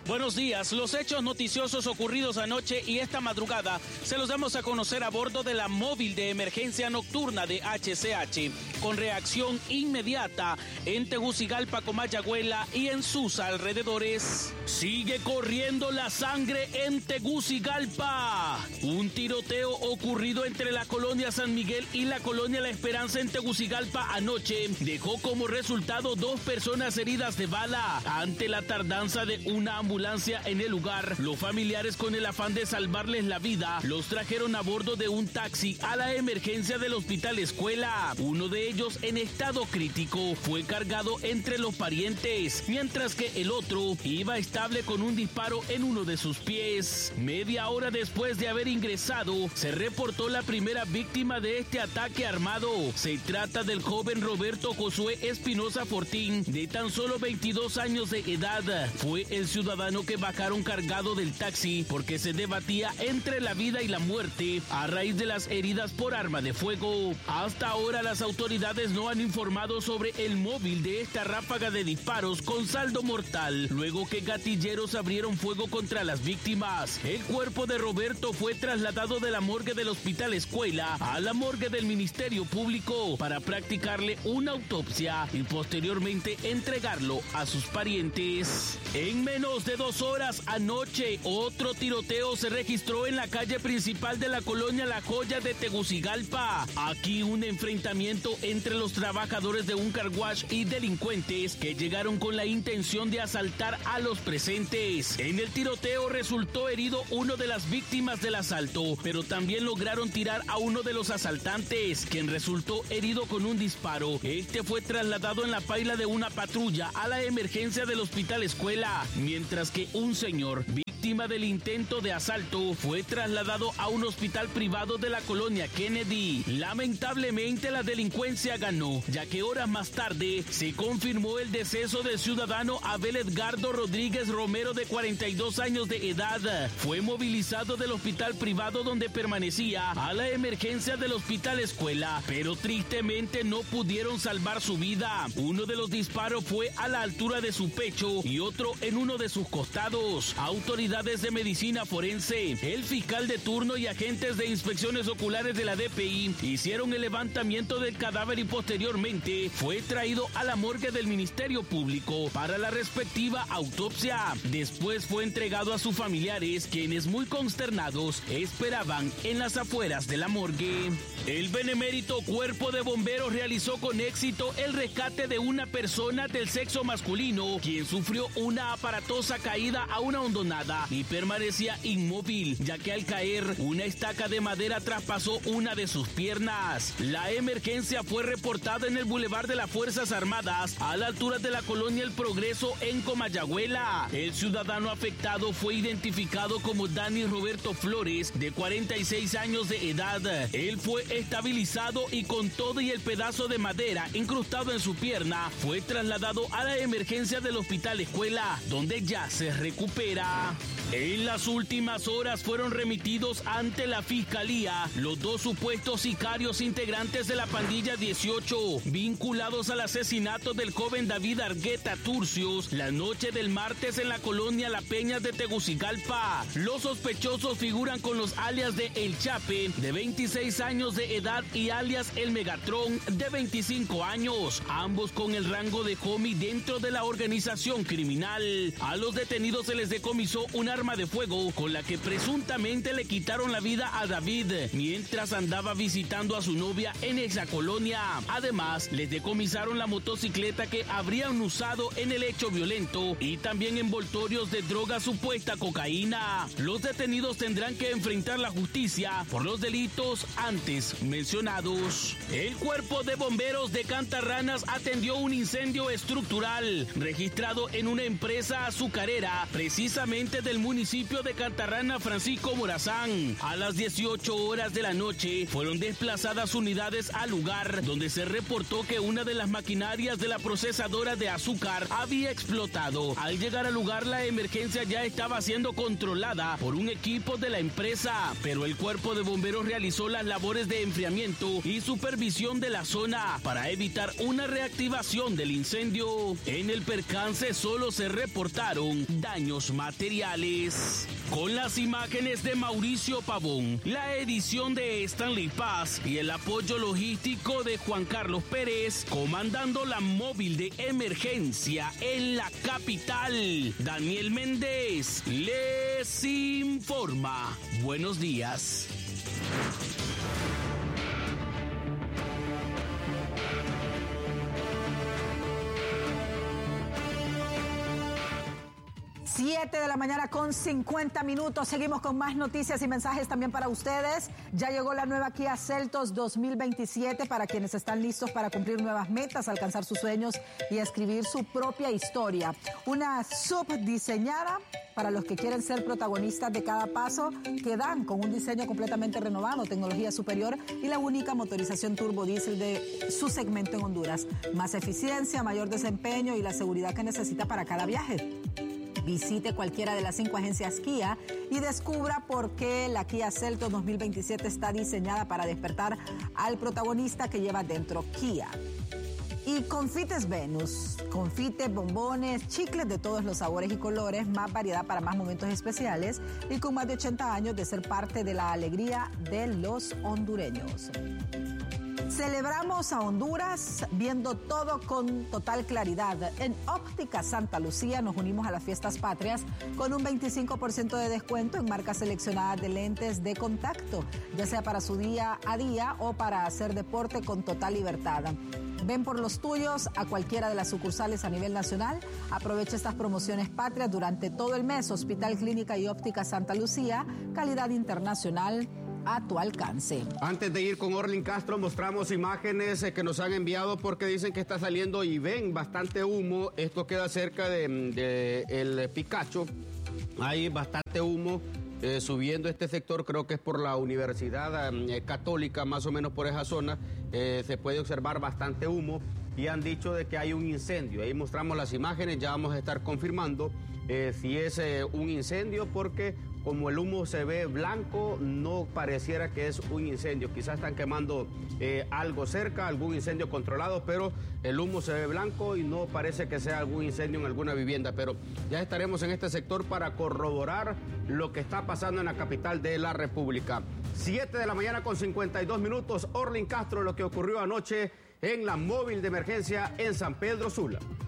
Buenos días. Los hechos noticiosos ocurridos anoche y esta madrugada se los damos a conocer a bordo de la móvil de emergencia nocturna de HCH, con reacción inmediata en Tegucigalpa, Comayagüela y en sus alrededores. Sigue corriendo la sangre en Tegucigalpa. Un tiroteo ocurrido entre la colonia San Miguel y la colonia La Esperanza en Tegucigalpa anoche dejó como resultado 2 personas heridas de bala. Ante la tardanza de una ambulancia en el lugar, los familiares, con el afán de salvarles la vida, los trajeron a bordo de un taxi a la emergencia del Hospital Escuela. Uno de ellos, en estado crítico, fue cargado entre los parientes, mientras que el otro iba estable con un disparo en uno de sus pies. Media hora después de haber ingresado, se reportó la primera víctima de este ataque armado. Se trata del joven Roberto Josué Espinosa Fortín, de tan solo 22 años de edad. Fue el ciudadano que bajaron cargado del taxi porque se debatía entre la vida y la muerte a raíz de las heridas por arma de fuego. Hasta ahora las autoridades no han informado sobre el móvil de esta ráfaga de disparos con saldo mortal, luego que gatilleros abrieron fuego contra las víctimas. El cuerpo de Roberto fue trasladado de la morgue del Hospital Escuela a la morgue del Ministerio Público para practicarle una autopsia y posteriormente entregarlo a sus parientes. En menos de 2 horas anoche, otro tiroteo se registró en la calle principal de la colonia La Joya de Tegucigalpa. Aquí un enfrentamiento entre los trabajadores de un car wash y delincuentes que llegaron con la intención de asaltar a los presentes. En el tiroteo resultó herido uno de las víctimas del asalto, pero también lograron tirar a uno de los asaltantes, quien resultó herido con un disparo. Este fue trasladado en la paila de una patrulla a la emergencia del Hospital Escuela, mientras que un señor víctima del intento de asalto fue trasladado a un hospital privado de la colonia Kennedy. Lamentablemente la delincuencia ganó, ya que horas más tarde se confirmó el deceso del ciudadano Abel Edgardo Rodríguez Romero, de 42 años de edad. Fue movilizado del hospital privado donde permanecía a la emergencia del Hospital Escuela, pero tristemente no pudieron salvar su vida. Uno de los disparos fue a la altura de su pecho y otro en uno de sus costados. Autoridades de medicina forense, el fiscal de turno y agentes de inspecciones oculares de la DPI hicieron el levantamiento del cadáver y posteriormente fue traído a la morgue del Ministerio Público para la respectiva autopsia. Después fue entregado a sus familiares, quienes, muy consternados, esperaban en las afueras de la morgue. El benemérito Cuerpo de Bomberos realizó con éxito el rescate de una persona del sexo masculino, quien sufrió una aparatosa caída a una hondonada y permanecía inmóvil, ya que al caer una estaca de madera traspasó una de sus piernas. La emergencia fue reportada en el Boulevard de las Fuerzas Armadas, a la altura de la colonia El Progreso en Comayagüela. El ciudadano afectado fue identificado como Dani Roberto Flores, de 46 años de edad. Él fue estabilizado y con todo y el pedazo de madera incrustado en su pierna fue trasladado a la emergencia del Hospital Escuela, donde ya se recupera. En las últimas horas fueron remitidos ante la Fiscalía los 2 supuestos sicarios integrantes de la pandilla 18, vinculados al asesinato del joven David Argueta Turcios la noche del martes en la colonia La Peña de Tegucigalpa. Los sospechosos figuran con los alias de El Chape, de 26 años de edad, y alias El Megatrón, de 25 años, ambos con el rango de homie dentro de la organización criminal. A los detenidos se les decomisó un arma de fuego con la que presuntamente le quitaron la vida a David mientras andaba visitando a su novia en esa colonia. Además, les decomisaron la motocicleta que habrían usado en el hecho violento y también envoltorios de droga supuesta cocaína. Los detenidos tendrán que enfrentar la justicia por los delitos antes mencionados. El Cuerpo de Bomberos de Cantarranas atendió un incendio estructural registrado en una empresa azucarera, precisamente del municipio de Cantarrana, Francisco Morazán. A las 18 horas de la noche fueron desplazadas unidades al lugar donde se reportó que una de las maquinarias de la procesadora de azúcar había explotado. Al llegar al lugar, la emergencia ya estaba siendo controlada por un equipo de la empresa, pero el cuerpo de bomberos realizó las labores de enfriamiento y supervisión de la zona para evitar una reactivación del incendio. En el percance solo se reportaron daños materiales. Con las imágenes de Mauricio Pavón, la edición de Stanley Paz y el apoyo logístico de Juan Carlos Pérez, comandando la móvil de emergencia en la capital, Daniel Méndez les informa. Buenos días. Siete de la mañana con 50 minutos. Seguimos con más noticias y mensajes también para ustedes. Ya llegó la nueva Kia Seltos 2027 para quienes están listos para cumplir nuevas metas, alcanzar sus sueños y escribir su propia historia. Una SUV diseñada para los que quieren ser protagonistas de cada paso, que dan con un diseño completamente renovado, tecnología superior y la única motorización turbodiesel de su segmento en Honduras. Más eficiencia, mayor desempeño y la seguridad que necesita para cada viaje. Visite cualquiera de las 5 agencias Kia y descubra por qué la Kia Seltos 2027 está diseñada para despertar al protagonista que lleva dentro Kia. Y Confites Venus, confites, bombones, chicles de todos los sabores y colores, más variedad para más momentos especiales y con más de 80 años de ser parte de la alegría de los hondureños. Celebramos a Honduras viendo todo con total claridad. En Óptica Santa Lucía nos unimos a las fiestas patrias con un 25% de descuento en marcas seleccionadas de lentes de contacto, ya sea para su día a día o para hacer deporte con total libertad. Ven por los tuyos a cualquiera de las sucursales a nivel nacional. Aprovecha estas promociones patrias durante todo el mes. Hospital Clínica y Óptica Santa Lucía, calidad internacional a tu alcance. Antes de ir con Orlin Castro, mostramos imágenes que nos han enviado porque dicen que está saliendo y ven bastante humo. Esto queda cerca de el Picacho. Hay bastante humo subiendo este sector, creo que es por la Universidad Católica, más o menos por esa zona. Se puede observar bastante humo y han dicho de que hay un incendio. Ahí mostramos las imágenes, ya vamos a estar confirmando si es un incendio, porque como el humo se ve blanco, no pareciera que es un incendio. Quizás están quemando algo cerca, algún incendio controlado, pero el humo se ve blanco y no parece que sea algún incendio en alguna vivienda. Pero ya estaremos en este sector para corroborar lo que está pasando en la capital de la República. 7 de la mañana con 52 minutos. Orlin Castro, lo que ocurrió anoche en la móvil de emergencia en San Pedro Sula.